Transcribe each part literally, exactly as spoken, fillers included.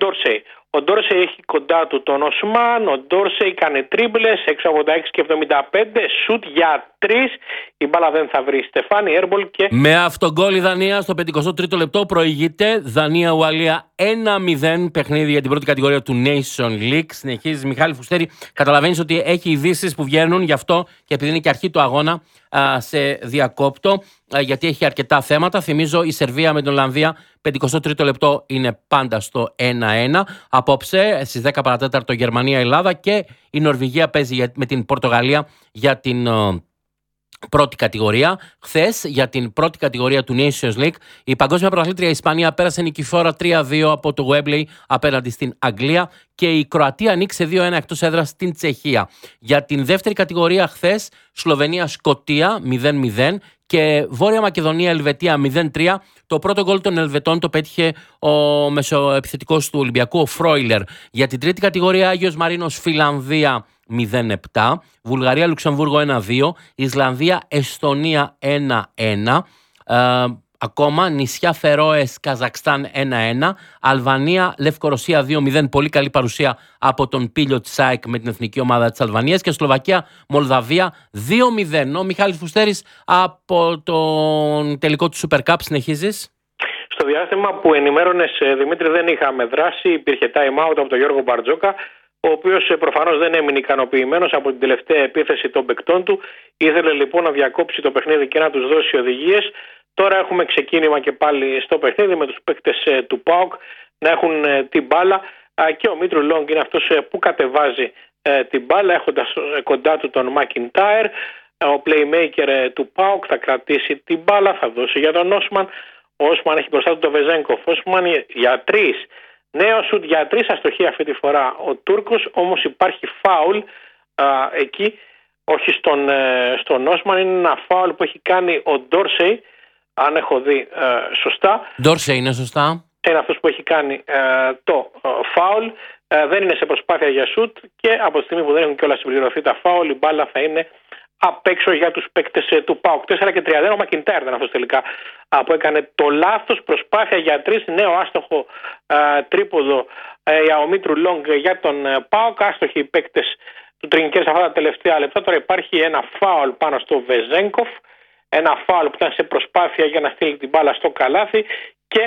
Ντόρσεϊ. Ο Ντόρσεϊ έχει κοντά του τον Οσμάν, ο Ντόρσεϊ κάνει τρίμπλες έξω από τα έξι και εβδομήντα πέντε, σουτ για τρεις, η μπάλα δεν θα βρει. Στεφάνι, έρμπολ και... Με αυτογκόλ η Δανία στο πενηκοστό τρίτο λεπτό προηγείται. Δανία-Ουαλία ένα μηδέν, παιχνίδι για την πρώτη κατηγορία του Nation League. Συνεχίζει Μιχάλη Φουστέρη. Καταλαβαίνεις ότι έχει ειδήσεις που βγαίνουν, γι' αυτό και επειδή είναι και αρχή του αγώνα, σε διακόπτω, γιατί έχει αρκετά θέματα. Θυμίζω η Σερβία με την Ολλανδία, πενηκοστό τρίτο λεπτό είναι πάντα στο ένα ένα. Απόψε στις δέκα παρά τέταρτο Γερμανία-Ελλάδα και η Νορβηγία παίζει με την Πορτογαλία για την πρώτη κατηγορία. Χθες για την πρώτη κατηγορία του Nations League η παγκόσμια πρωταθλήτρια Ισπανία πέρασε νικηφόρα τρία δύο από το Wembley απέναντι στην Αγγλία και η Κροατία ανοίξε δύο ένα εκτός έδρας στην Τσεχία. Για την δεύτερη κατηγορία χθες Σλοβενία-Σκωτία μηδέν μηδέν και Βόρεια Μακεδονία-Ελβετία μηδέν τρία. Το πρώτο γκολ των Ελβετών το πέτυχε ο μεσοεπιθετικός του Ολυμπιακού, ο Φρόιλερ. Για την τρίτη κατηγορία Άγιος Μαρίνος Φιλανδία μηδέν επτά, Βουλγαρία-Λουξεμβούργο ένα δύο, Ισλανδία-Εστονία ένα ένα, ε, ακόμα νησιά Φερόες Καζακστάν ένα ένα, Αλβανία-Λευκορωσία δύο μηδέν, πολύ καλή παρουσία από τον Πίλιο Τσάικ με την εθνική ομάδα της Αλβανίας και Σλοβακία-Μολδαβία δύο μηδέν. Ο Μιχάλης Φουστέρης από τον τελικό του Super Cup, συνεχίζεις. Στο διάστημα που ενημέρωνες, Δημήτρη, δεν είχαμε δράση, υπήρχε time out από τον Γιώργο Μπαρτζόκα, ο οποίος προφανώς δεν έμεινε ικανοποιημένος από την τελευταία επίθεση των παικτών του. Ήθελε λοιπόν να διακόψει το παιχνίδι και να τους δώσει οδηγίες. Τώρα έχουμε ξεκίνημα και πάλι στο παιχνίδι με τους παίκτες του ΠΑΟΚ να έχουν την μπάλα και ο Μήτρου Λόγκ είναι αυτός που κατεβάζει την μπάλα έχοντας κοντά του τον Μακιντάιρ. Ο playmaker του ΠΑΟΚ θα κρατήσει την μπάλα, θα δώσει για τον Όσμαν. Ο Όσμαν έχει μπροστά του τον Βεζένκοφ. Όσμαν για τρεις. Νέο σουτ για τρεις, αστοχή αυτή τη φορά ο Τούρκος, όμως υπάρχει φάουλ α, εκεί, όχι στον, ε, στον Όσμαν, είναι ένα φάουλ που έχει κάνει ο Ντόρσεϊ, αν έχω δει ε, σωστά. Ντόρσεϊ είναι σωστά. Είναι αυτός που έχει κάνει ε, το ε, φάουλ, ε, δεν είναι σε προσπάθεια για σουτ και από τη στιγμή που δεν έχουν κιόλας συμπληρωθεί τα φάουλ, η μπάλα θα είναι απ' έξω για τους παίκτες του ΠΑΟΚ. τέσσερα και τριάντα ένα, ο Μακιντάιρ ήταν αυτός τελικά που έκανε το λάθος, προσπάθεια για τρεις, νέο άστοχο α, τρίποδο για ο Μήτρου Λόγκ για τον ΠΑΟΚ, άστοχοι οι παίκτες του Τρινκέρ σε αυτά τα τελευταία λεπτά. Τώρα υπάρχει ένα φάουλ πάνω στο Βεζένκοφ, ένα φάουλ που ήταν σε προσπάθεια για να στείλει την μπάλα στο καλάθι και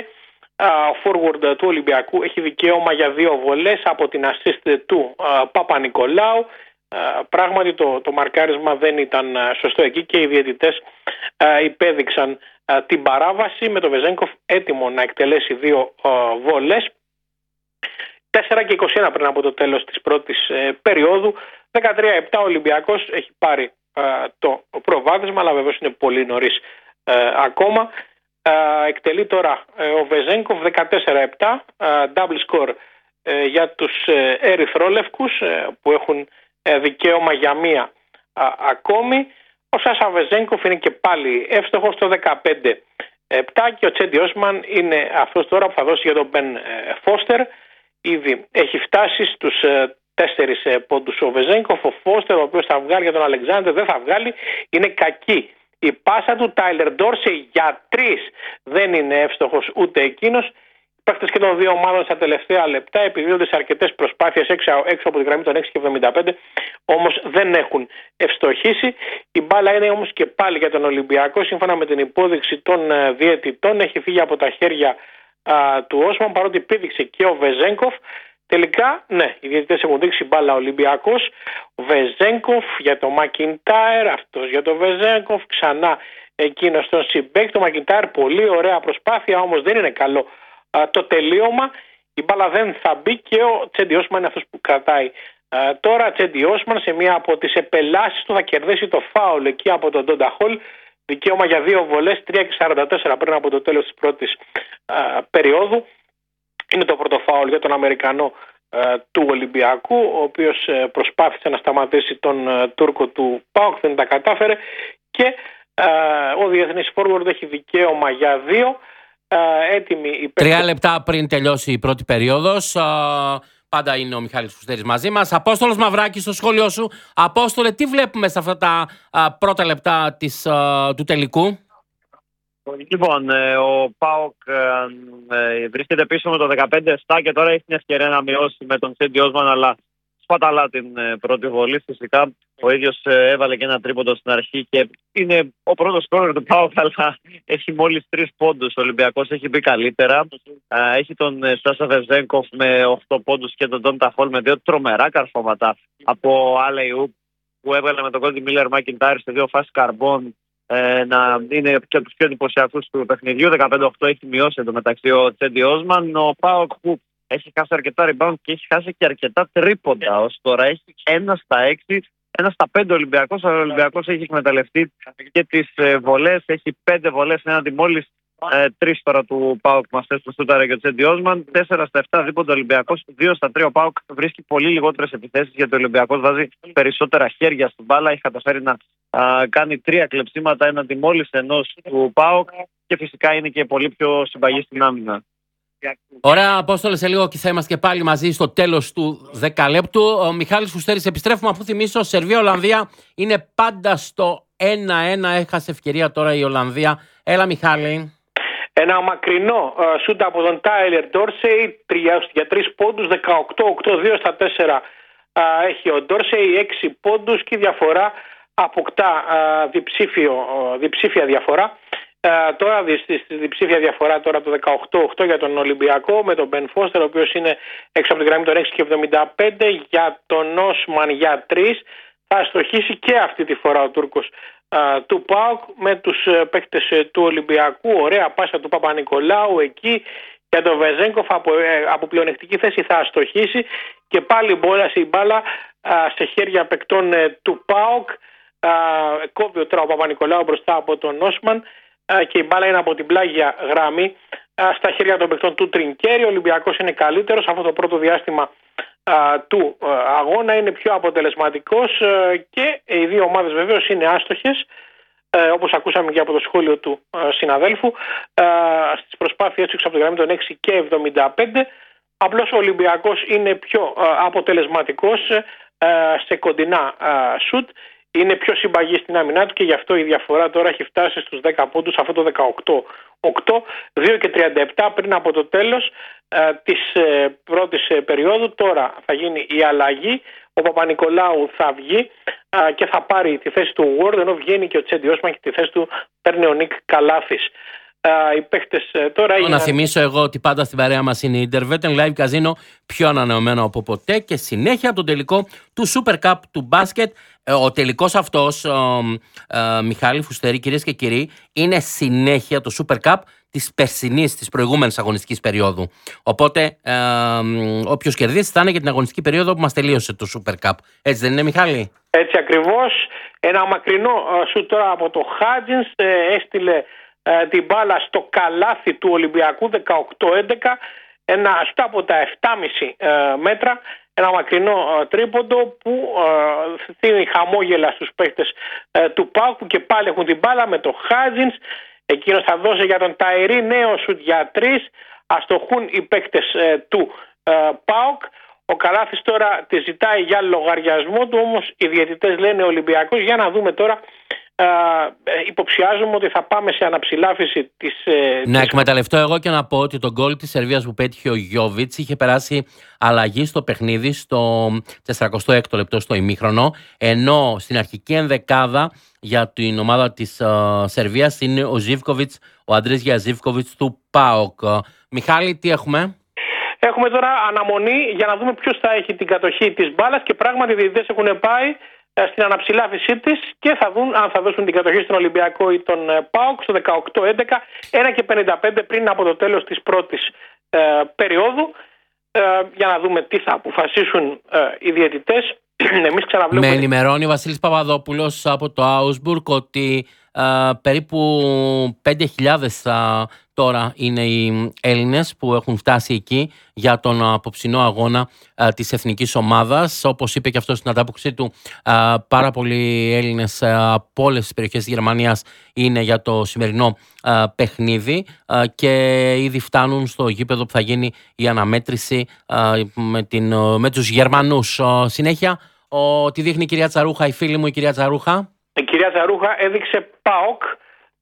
ο forward του Ολυμπιακού έχει δικαίωμα για δύο βολές από την assist του Παπα-Νικολάου. Uh, πράγματι το, το μαρκάρισμα δεν ήταν uh, σωστό εκεί και οι διαιτητές uh, υπέδειξαν uh, την παράβαση με το Βεζένκοφ έτοιμο να εκτελέσει δύο uh, βολές. Τέσσερα και είκοσι ένα πριν από το τέλος της πρώτης uh, περίοδου. δεκατρία επτά ο Ολυμπιακός έχει πάρει uh, το προβάδισμα, αλλά βεβαίως είναι πολύ νωρίς uh, ακόμα. Uh, εκτελεί τώρα uh, ο Βεζένκοφ δεκατέσσερα επτά, uh, double score uh, για τους uh, ερυθρόλευκους uh, που έχουν δικαίωμα για μία α, ακόμη. Ο Σάσα Βεζένκοφ είναι και πάλι εύστοχος στο δεκαπέντε επτά και ο Τσέντι Όσμαν είναι αυτός τώρα που θα δώσει για τον Μπεν Φώστερ. Ήδη έχει φτάσει στους τέσσερις πόντους ο Βεζένκοφ. Ο Φώστερ, ο οποίος θα βγάλει για τον Αλεξάνδρ, δεν θα βγάλει, είναι κακή η πάσα του. Τάιλερ Ντόρσεϊ για τρεις, δεν είναι εύστοχος ούτε εκείνος. Οι παίκτες και των δύο ομάδων στα τελευταία λεπτά επιδίδονται σε αρκετές προσπάθειες έξω, έξω από τη γραμμή των έξι και εβδομήντα πέντε, όμως δεν έχουν ευστοχήσει. Η μπάλα είναι όμως και πάλι για τον Ολυμπιακό, σύμφωνα με την υπόδειξη των διαιτητών. Έχει φύγει από τα χέρια α, του Όσμαν, παρότι πήδηξε και ο Βεζένκοφ. Τελικά, ναι, οι διαιτητές έχουν δείξει μπάλα Ολυμπιακός. Βεζένκοφ για το Μακιντάιρ, αυτός για το Βεζένκοφ, ξανά εκείνος στον συμπέκτη. Το Μακιντάιρ, πολύ ωραία προσπάθεια, όμως δεν είναι καλό το τελείωμα. Η μπάλα δεν θα μπει και ο Τσέντι Όσμαν είναι αυτός που κρατάει. Uh, τώρα Τσέντι Όσμαν σε μία από τις επελάσεις του θα κερδίσει το φάουλ εκεί από τον Ντόντα Χολ. Δικαίωμα για δύο βολές, τρία και σαράντα τέσσερα πριν από το τέλος της πρώτης uh, περίοδου. Είναι το πρώτο φάουλ για τον Αμερικανό uh, του Ολυμπιακού, ο οποίος uh, προσπάθησε να σταματήσει τον uh, Τούρκο του ΠΑΟΚ, δεν τα κατάφερε και uh, ο διεθνής forward έχει δικαίωμα για δύο. Uh, έτοιμη, Τρία λεπτά πριν τελειώσει η πρώτη περίοδος. Uh, πάντα είναι ο Μιχάλης Φουστέρης μαζί μας. Απόστολος Μαυράκης, στο σχόλιο σου. Απόστολε, τι βλέπουμε σε αυτά τα uh, πρώτα λεπτά της, uh, του τελικού? Λοιπόν, ο ΠΑΟΚ βρίσκεται πίσω με το δεκαπέντε επτά και τώρα έχει την ευκαιρία να μειώσει με τον Τσέντι Όσμαν, αλλά σπαταλά την πρώτη βολή. Φυσικά ο ίδιος έβαλε και ένα τρίποντο στην αρχή και είναι ο πρώτος σκόρερ του ΠΑΟΚ, αλλά έχει μόλις τρεις πόντους. Ο Ολυμπιακός έχει μπει καλύτερα. Έχει τον Σάσα Βεζέγκοφ με οκτώ πόντους και τον Ντόμ Ταχόλ με δύο τρομερά καρφώματα από Άλεϊου που έβγαλε με τον Κόντι Μίλλερ Μακιντάρ σε δύο φάσεις καρμπών. Ε, να είναι και από τους πιο εντυπωσιακούς του παιχνιδιού. δεκαπέντε οκτώ έχει μειώσει εντωμεταξύ ο Τσέντι Όσμαν. Ο ΠΑΟΚ που έχει χάσει αρκετά rebound και έχει χάσει και αρκετά τρίποντα ως τώρα. Έχει ένα στα έξι, ένα στα πέντε Ολυμπιακός. Ο Ολυμπιακός έχει εκμεταλλευτεί και τις ε, βολές. Έχει πέντε βολές έναντι μόλις ε, τρεις τώρα του ΠΑΟΚ μας θες του Στούταρε και ο Τσέντι Όσμαν. τέσσερα στα επτά δίποντα Ολυμπιακός. δύο στα τρία ο ΠΑΟΚ βρίσκει πολύ λιγότερες επιθέσεις γιατί ο Ολυμπιακός βάζει περισσότερα χέρια στην μπάλα. Έχει καταφέρει να α, κάνει τρία κλεψίματα έναντι μόλις ενός του ΠΑΟΚ και φυσικά είναι και πολύ πιο συμπαγής στην άμυνα. Ωραία, Απόστολε, σε λίγο και θα είμαστε και πάλι μαζί στο τέλος του δεκαλέπτου. Ο Μιχάλης Φουστέρης, επιστρέφουμε αφού θυμίσω, Σερβία-Ολλανδία είναι πάντα στο ένα ένα. Έχασε ευκαιρία τώρα η Ολλανδία. Έλα, Μιχάλη. Ένα μακρινό uh, σούτ από τον Τάιλερ Ντόρσεϊ για τρεις πόντους, δεκαοκτώ οκτώ, δύο στα τέσσερα uh, έχει ο Ντόρσεϊ, έξι πόντους και η διαφορά αποκτά uh, διψήφιο, uh, διψήφια διαφορά. Uh, τώρα στη διψήφια διαφορά τώρα το δεκαοκτώ οκτώ για τον Ολυμπιακό με τον Μπεν Φώστερ, ο οποίος είναι έξω από την γραμμή των έξι και εβδομήντα πέντε, για τον Όσμαν για τρεις. Θα αστοχίσει και αυτή τη φορά ο Τούρκος uh, του ΠΑΟΚ με τους uh, παίκτες uh, του Ολυμπιακού. Ωραία πάσα του Παπα-Νικολάου εκεί για τον Βεζέγκοφ από, uh, από πλεονεκτική θέση θα αστοχίσει και πάλι μπόλα η μπάλα uh, σε χέρια παικτών uh, του ΠΑΟΚ. Uh, κόβει ο, ο Παπα-Νικολάου μπροστά από τον Όσμαν και η μπάλα είναι από την πλάγια γραμμή στα χέρια των παικτών του Τρινκέρι. Ο Ολυμπιακός είναι καλύτερος. Αυτό το πρώτο διάστημα α, του α, αγώνα είναι πιο αποτελεσματικός α, και οι δύο ομάδες βεβαίως είναι άστοχες, α, όπως ακούσαμε και από το σχόλιο του α, συναδέλφου, α, στις προσπάθειες του από τη γραμμή των έξι και εβδομήντα πέντε. Απλώς ο Ολυμπιακός είναι πιο α, αποτελεσματικός α, σε κοντινά α, σουτ. Είναι πιο συμπαγή στην άμυνά του και γι' αυτό η διαφορά τώρα έχει φτάσει στους δέκα πόντους, αυτό το δεκαοκτώ οκτώ, δύο και τριάντα επτά πριν από το τέλος ε, της ε, πρώτης ε, περίοδου. Τώρα θα γίνει η αλλαγή, ο Παπα-Νικολάου θα βγει ε, και θα πάρει τη θέση του Ward, ενώ βγαίνει και ο Τσέντι Όσμαν και τη θέση του παίρνει ο Νίκ Καλάθης. Uh, οι παίχτες, uh, τώρα να έγιναν... θυμίσω εγώ ότι πάντα στην παρέα μας είναι η Intervetten Live Casino, πιο ανανεωμένο από ποτέ και συνέχεια τον τελικό του Super Cup του μπάσκετ. Ο τελικός αυτός, ο, ε, Μιχάλη Φουστερή, κυρίες και κύριοι, είναι συνέχεια το Super Cup της περσινής, της προηγούμενης αγωνιστικής περίοδου. Οπότε ε, όποιος κερδίσει θα είναι για την αγωνιστική περίοδο που μας τελείωσε το Super Cup. Έτσι δεν είναι, Μιχάλη? Έτσι ακριβώς. Ένα μακρινό σου τώρα από το Χάτζινς ε, έστειλε την μπάλα στο καλάθι του Ολυμπιακού, δεκαοκτώ έντεκα, ένα στο από τα επτά κόμμα πέντε μέτρα, ένα μακρινό τρίποντο που δίνει χαμόγελα στους παίκτες του ΠΑΟΚ που και πάλι έχουν την μπάλα με το Χάτζινς. Εκείνος θα δώσει για τον Ταϊρή, νέο σουτ για τρεις, αστοχούν οι παίκτες του ΠΑΟΚ. Ο Καλάθης τώρα τη ζητάει για λογαριασμό του, όμως οι διαιτητές λένε Ολυμπιακός. Για να δούμε τώρα. Uh, υποψιάζομαι ότι θα πάμε σε αναψηλάφιση της... Να της... εκμεταλλευτώ εγώ και να πω ότι το γκολ της Σερβίας που πέτυχε ο Γιόβιτς είχε περάσει αλλαγή στο παιχνίδι στο σαραντά έξι λεπτό στο ημίχρονο, ενώ στην αρχική ενδεκάδα για την ομάδα της uh, Σερβίας είναι ο Ζίβκοβιτς, ο Αντρής Γιαζίβκοβιτς του ΠΑΟΚ. Uh, Μιχάλη, τι έχουμε? Έχουμε τώρα αναμονή για να δούμε ποιος θα έχει την κατοχή της μπάλας και πράγματι οι διαιτητές έχουν πάει στην αναψηλάφισή της και θα δουν αν θα δώσουν την κατοχή στον Ολυμπιακό ή τον ΠΑΟΚ στο δεκαοκτώ έντεκα, ένα και πενήντα πέντε πριν από το τέλος της πρώτης ε, περίοδου, ε, για να δούμε τι θα αποφασίσουν ε, οι διαιτητές. Εμείς ξαναβλέπουμε... Με ενημερώνει ο Βασίλης Παπαδόπουλος από το Augsburg ότι Uh, περίπου πέντε χιλιάδες uh, τώρα είναι οι Έλληνες που έχουν φτάσει εκεί για τον uh, απόψινό αγώνα uh, της εθνικής ομάδας. Όπως είπε και αυτό στην αντάποκρισή του, uh, πάρα πολλοί Έλληνες uh, από όλες τις περιοχές της Γερμανίας είναι για το σημερινό uh, παιχνίδι uh, και ήδη φτάνουν στο γήπεδο που θα γίνει η αναμέτρηση uh, με, την, uh, με τους Γερμανούς. Uh, συνέχεια, uh, τι δείχνει η κυρία Τσαρούχα, η φίλη μου η κυρία Τσαρούχα? Η κυρία Τσαρούχα έδειξε ΠΑΟΚ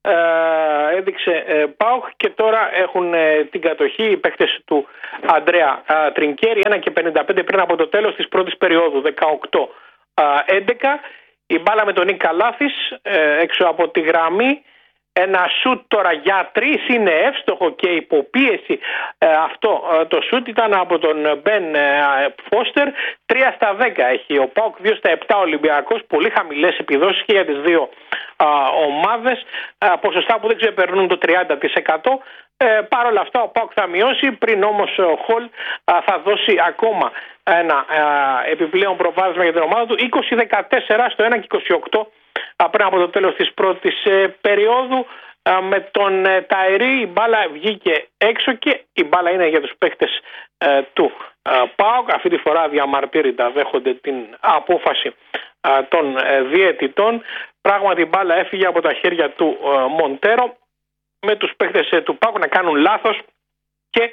ε, έδειξε ε, ΠΑΟΚ και τώρα έχουν ε, την κατοχή οι παίκτες του Αντρέα ε, Τρινκέρι, ένα και πενήντα πέντε πριν από το τέλος της πρώτης περίοδου, δεκαοκτώ έντεκα. Η μπάλα με τον Νίκα Λάθης ε, έξω από τη γραμμή. Ένα σούτ τώρα για τρεις, είναι εύστοχο και υποπίεση. Ε, αυτό ε, το σούτ ήταν από τον Μπεν ε, Φώστερ. τρία στα δέκα έχει ο ΠΑΟΚ, δύο στα επτά Ολυμπιακός. Πολύ χαμηλές επιδόσεις και για τις δύο ε, ομάδες. Ε, ποσοστά που δεν ξεπερνούν το τριάντα τοις εκατό. Ε, Παρ' όλα αυτά ο ΠΑΟΚ θα μειώσει, πριν όμως ο Χολ ε, θα δώσει ακόμα ένα ε, επιπλέον προβάδισμα για την ομάδα του. είκοσι δεκατέσσερα στο ένα και είκοσι οκτώ πριν από το τέλος της πρώτης ε, περίοδου. Ε, με τον ε, Ταϊρή η μπάλα βγήκε έξω και η μπάλα είναι για τους παίκτες ε, του ε, ΠΑΟΚ. Αυτή τη φορά διαμαρτύρητα δέχονται την απόφαση ε, των ε, διαιτητών. Πράγματι η μπάλα έφυγε από τα χέρια του ε, Μοντέρο, με τους παίκτες ε, του ΠΑΟΚ να κάνουν λάθος και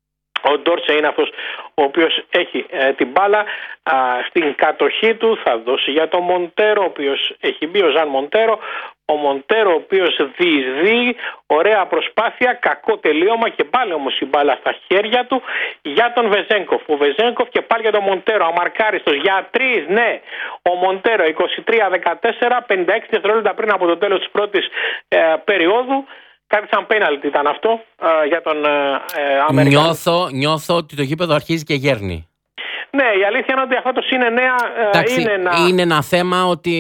ο Ντόρτσε είναι αυτός ο οποίος έχει ε, την μπάλα α, στην κατοχή του. Θα δώσει για τον Μοντέρο, ο οποίος έχει μπει, ο Ζαν Μοντέρο. Ο Μοντέρο ο οποίος διεισδύει, ωραία προσπάθεια, κακό τελείωμα και πάλι όμως η μπάλα στα χέρια του για τον Βεζένκοφ. Ο Βεζένκοφ και πάλι για τον Μοντέρο, αμαρκάριστος για τρεις, ναι. Ο Μοντέρο είκοσι τρία δεκατέσσερα, πενήντα έξι δευτερόλεπτα πριν από το τέλος της πρώτης ε, περίοδου. Κάτι σαν πέναλτι ήταν αυτό ε, για τον ε, Αμερικανό. Νιώθω, νιώθω ότι το γήπεδο αρχίζει και γέρνει. Ναι, η αλήθεια είναι ότι αυτό το συν εννέα ε, είναι, ένα... είναι ένα θέμα ότι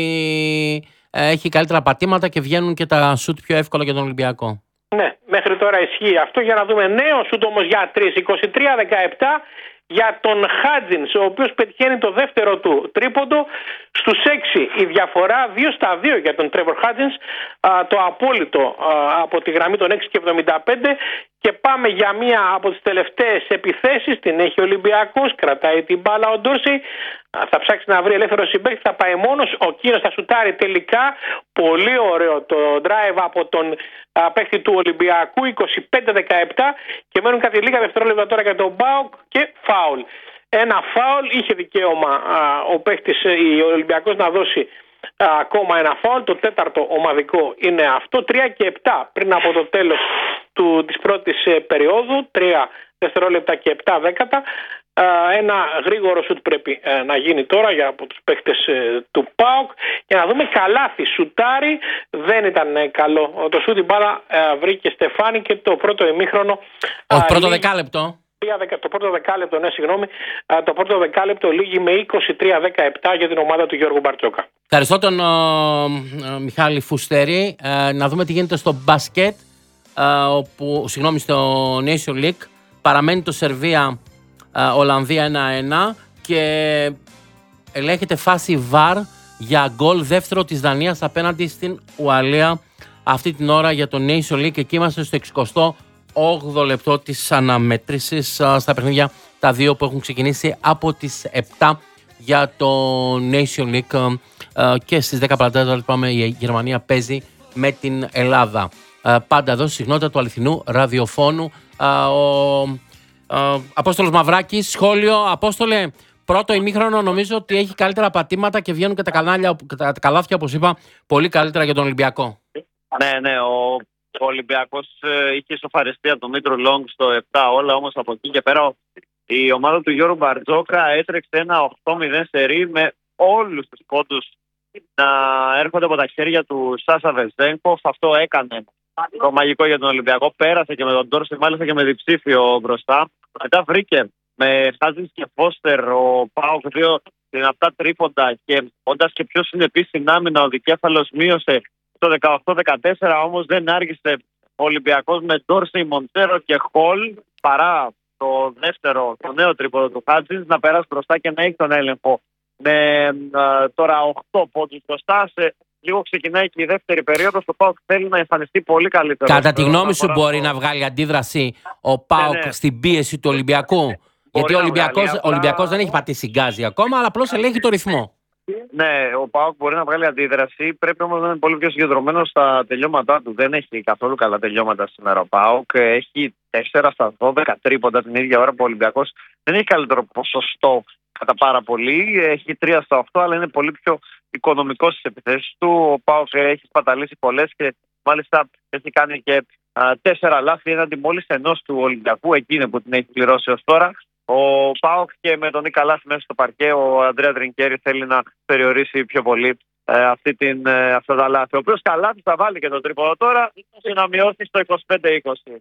ε, έχει καλύτερα πατήματα και βγαίνουν και τα σουτ πιο εύκολα για τον Ολυμπιακό. Ναι, μέχρι τώρα ισχύει αυτό. Για να δούμε νέο σουτ όμως για τρεις, είκοσι τρία δεκαεπτά για τον Χάτζινς, ο οποίος πετυχαίνει το δεύτερο του τρίποντο. Στους έξι η διαφορά, δύο στα δύο για τον Τρέβορ Χάτζινς, το απόλυτο α, από τη γραμμή των έξι και εβδομήντα πέντε. Και πάμε για μία από τις τελευταίες επιθέσεις. Την έχει ο Ολυμπιακός, κρατάει την μπάλα ο Ντόρσεϊ, θα ψάξει να βρει ελεύθερο συμπαίχτη, θα πάει μόνος. Ο κύριος θα σουτάρει τελικά. Πολύ ωραίο το drive από τον α, παίχτη του Ολυμπιακού, είκοσι πέντε δεκαεπτά, και μένουν κάτι λίγα δευτερόλεπτα τώρα για τον ΠΑΟΚ και φάουλ. Ένα φάουλ, είχε δικαίωμα α, ο παίχτης, ο Ολυμπιακός, να δώσει α, ακόμα ένα φάουλ. Το τέταρτο ομαδικό είναι αυτό. τρία και επτά πριν από το τέλος του, της πρώτης ε, περίοδου, τρία δευτερόλεπτα και επτά δέκατα. Ένα γρήγορο σουτ πρέπει ε, να γίνει τώρα για από τους παίκτες ε, του ΠΑΟΚ. Για να δούμε, καλάθι σουτάρι, δεν ήταν ε, καλό το σουτ. Η μπάλα ε, βρήκε στεφάνι και το πρώτο ημίχρονο. Όχι, πρώτο δεκάλεπτο. Το πρώτο δεκάλεπτο, ναι, συγγνώμη. Το πρώτο δεκάλεπτο λήγει με είκοσι τρία δεκαεπτά για την ομάδα του Γιώργου Μπαρτζόκα. Ευχαριστώ τον ο, ο, Μιχάλη Φουστέρη. Ε, να δούμε τι γίνεται στο μπάσκετ, ε, όπου, συγγνώμη, στο Nation League. Παραμένει το Σερβία Ολλανδία ένα ένα και ελέγχεται φάση βαρ για γκολ δεύτερο της Δανίας απέναντι στην Ουαλία αυτή την ώρα για το Nation League. Εκεί είμαστε στο εξηκοστό όγδοο λεπτό της αναμέτρησης στα παιχνίδια τα δύο που έχουν ξεκινήσει από τις επτά για το Nation League, και στις δέκα παρά τέταρτο πάμε η Γερμανία παίζει με την Ελλάδα. Πάντα εδώ στη συχνότητα του αληθινού ραδιοφώνου. Ο Uh, Απόστολος Μαυράκης, σχόλιο. Απόστολε, πρώτο ημίχρονο νομίζω ότι έχει καλύτερα πατήματα και βγαίνουν και τα, κανάλια, τα καλάθια, όπως είπα, πολύ καλύτερα για τον Ολυμπιακό. Ναι, ναι, ο, ο Ολυμπιακός ε, είχε σοφαριστεί από τον Μήτρο Λόγκ στο επτά όλα, όμως από εκεί και πέρα η ομάδα του Γιώργου Μπαρτζόκα έτρεξε ένα οκτώ μηδέν σερί με όλους τους πόντους να έρχονται από τα χέρια του Σάσα Βεζένκοφ. Αυτό έκανε το μαγικό για τον Ολυμπιακό. Πέρασε και με τον Ντόρση, μάλιστα και με διψήφιο μπροστά. Μετά βρήκε με Χάτζινς και Φώστερ ο ΠΑΟΚ δύο δυνατά τρίποντα και όντας και πιο συνεπής στην άμυνα, ο δικέφαλος μείωσε το δεκαοκτώ δεκατέσσερα. Όμως δεν άργησε ο Ολυμπιακός με Ντόρση, Μοντέρο και Χολ, παρά το δεύτερο, το νέο τρίποντο του Χάτζινς, να περάσει μπροστά και να έχει τον έλεγχο με ε, τώρα οκτώ πόντους μπροστά. Σε λίγο ξεκινάει και η δεύτερη περίοδος. Ο ΠΑΟΚ θέλει να εμφανιστεί πολύ καλύτερο. Κατά τη γνώμη σου, μπορεί να βγάλει αντίδραση ο ΠΑΟΚ ναι, ναι. στην πίεση του Ολυμπιακού? Μπορεί. Γιατί ο Ολυμπιακός, βγάλει, απλά... Ολυμπιακός δεν έχει πατήσει γκάζι ακόμα, αλλά απλώς ελέγχει το ρυθμό. Ναι, ο ΠΑΟΚ μπορεί να βγάλει αντίδραση. Πρέπει όμως να είναι πολύ πιο συγκεντρωμένος στα τελειώματά του. Δεν έχει καθόλου καλά τελειώματα σήμερα ο ΠΑΟΚ. Έχει τέσσερα στα δώδεκα τρίποντα την ίδια ώρα που ο Ολυμπιακός δεν έχει καλύτερο ποσοστό κατά πάρα πολύ. Έχει τρία στα οκτώ, αλλά είναι πολύ πιο οικονομικός στις επιθέσεις του. Ο ΠΑΟΚ έχει σπαταλήσει πολλές και μάλιστα έχει κάνει και α, τέσσερα λάθη έναντι μόλις ενός του Ολυμπιακού. Εκείνη που την έχει πληρώσει ως τώρα. Ο ΠΑΟΚ και με τον Νίκα Λάθη μέσα στο παρκέ, ο Αντρέα Τρινκέρι θέλει να περιορίσει πιο πολύ ε, αυτή την, ε, αυτά τα λάθη. Ο οποίος καλά θα βάλει και το τρίποδο τώρα και να μειώσει στο είκοσι πέντε είκοσι.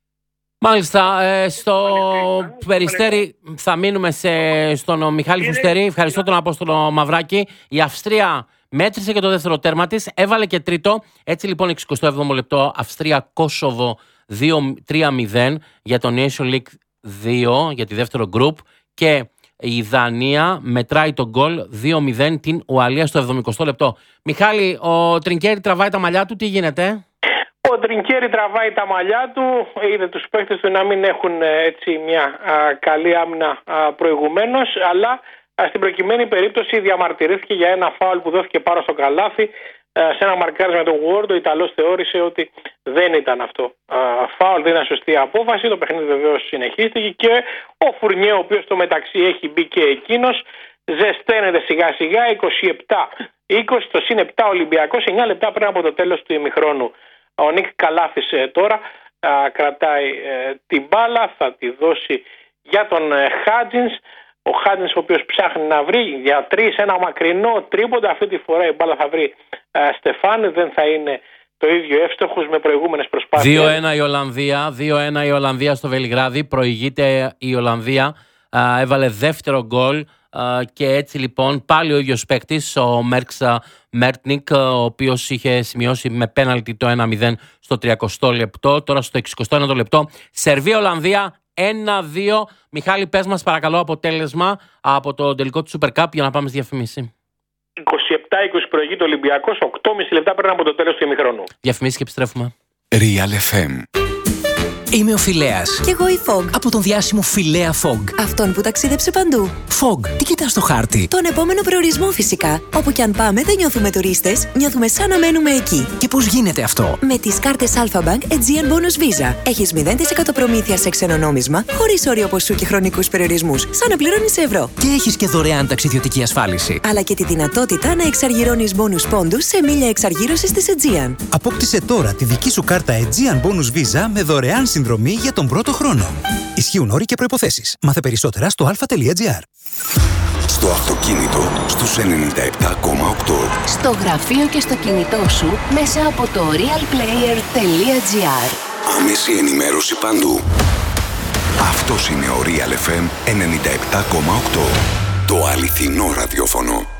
Μάλιστα, ε, στο Περιστέρι θα μείνουμε σε, στον Μιχάλη Φουστέρη. Ευχαριστώ τον Απόστολο Μαυράκη. Η Αυστρία μέτρησε και το δεύτερο τέρμα της, έβαλε και τρίτο. Έτσι λοιπόν εξηκοστό έβδομο λεπτό Αυστρία-Κόσοβο δύο τρία μηδέν για το Nation League δύο, για τη δεύτερο γκρουπ, και η Δανία μετράει τον γκολ δύο μηδέν την Ουαλία στο εβδομηκοστό λεπτό. Μιχάλη, ο Τρινκέρι τραβάει τα μαλλιά του, τι γίνεται? Ο Τρινκέρι τραβάει τα μαλλιά του, είδε τους παίκτες του να μην έχουν έτσι μια α, καλή άμυνα προηγουμένως, αλλά α, στην προκειμένη περίπτωση διαμαρτυρήθηκε για ένα φάουλ που δόθηκε πάνω στο καλάθι. Σε ένα μαρκάρισμα με τον Ward, ο Ιταλός θεώρησε ότι δεν ήταν αυτό φάουλ, δεν ήταν σωστή απόφαση. Το παιχνίδι βεβαίως συνεχίστηκε και ο Φουρνιέ, ο οποίος στο μεταξύ έχει μπει και εκείνος, ζεσταίνεται σιγά σιγά. Είκοσι επτά είκοσι, το συν επτά Ολυμπιακός, εννιά λεπτά πριν από το τέλος του ημιχρόνου. Ο Νίκ Καλάθης τώρα α, κρατάει ε, την μπάλα, θα τη δώσει για τον ε, Χάτζινς. Ο Χάτζινς, ο οποίος ψάχνει να βρει για τρεις ένα μακρινό τρίποντα. Αυτή τη φορά η μπάλα θα βρει ε, Στεφάνη, δεν θα είναι το ίδιο εύστοχος με προηγούμενες προσπάθειες. δύο ένα η Ολλανδία, δύο ένα η Ολλανδία στο Βελιγράδι. Προηγείται η Ολλανδία, ε, έβαλε δεύτερο γκολ. Uh, και έτσι λοιπόν πάλι ο ίδιος παίκτης, ο Μέρξ Μέρτνικ, ο οποίος είχε σημειώσει με πέναλτι το ένα μηδέν στο τριακοστό λεπτό. Τώρα στο εξηκοστό ένατο λεπτό Σερβία-Ολλανδία ένα δύο. Μιχάλη, πες μας παρακαλώ αποτέλεσμα από το τελικό του Super Cup για να πάμε στη διαφημίση. είκοσι επτά είκοσι προηγείται ο Ολυμπιακός, οκτώ και μισό λεπτά πριν από το τέλος του ημιχρόνου. Διαφημίση και επιστρέφουμε. Real εφ εμ. Είμαι ο Φιλέας. Κι εγώ η Fog. Από τον διάσημο Φιλέα Fog. Αυτόν που ταξίδεψε παντού. Fog, τι κοιτάς στο χάρτη? Τον επόμενο προορισμό φυσικά. Όπου κι αν πάμε δεν νιώθουμε τουρίστες, νιώθουμε σαν να μένουμε εκεί. Και πώς γίνεται αυτό? Με τις κάρτες Alpha Bank Aegean Bonus Visa. Έχεις μηδέν τοις εκατό προμήθεια σε ξενονόμισμα, χωρίς όριο ποσού και χρονικούς περιορισμούς, σαν να πληρώνεις ευρώ. Και έχεις και δωρεάν ταξιδιωτική ασφάλιση. Αλλά και τη δυνατότητα να εξαργυρώνεις bonus πόντους σε μίλια εξαργύρωσης της Aegean. Απόκτησε τώρα τη δική σου κάρτα Aegean Bonus Visa με δωρεάν συνδρομή για τον πρώτο χρόνο. Ισχύουν όροι και προϋποθέσεις. Μάθε περισσότερα στο αλφα τελεία τζι άρ. Στο αυτοκίνητο στους ενενήντα επτά κόμμα οκτώ. Στο γραφείο και στο κινητό σου μέσα από το real player τελεία τζι άρ. Άμεση ενημέρωση παντού. Αυτός είναι ο Real εφ εμ ενενήντα επτά κόμμα οκτώ. Το αληθινό ραδιόφωνο.